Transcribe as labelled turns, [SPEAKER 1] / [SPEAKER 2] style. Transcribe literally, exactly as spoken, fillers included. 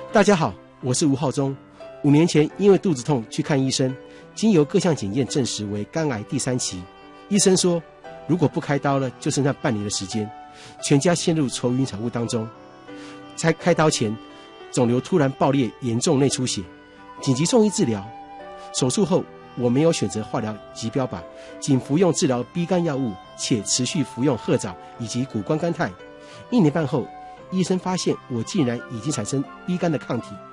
[SPEAKER 1] 大家好，我是吴浩中。五年前因为肚子痛去看医生，经由各项检验证实为肝癌第三期。医生说，如果不开刀了，就剩下半年的时间，全家陷入愁云惨雾当中。在开刀前，肿瘤突然爆裂，严重内出血，紧急送医治疗。手术后，我没有选择化疗及标靶，仅服用治疗 B 肝药物，且持续服用褐藻以及谷胱甘肽。一年半后，医生发现我竟然已经产生 B 肝的抗体，